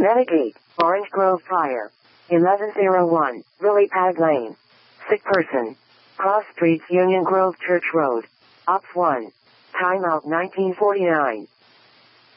Medic 8, Orange Grove Fire. 1101, Lily Pad Lane. Sick person. Cross Streets Union Grove Church Road. Ops 1. Timeout 1949.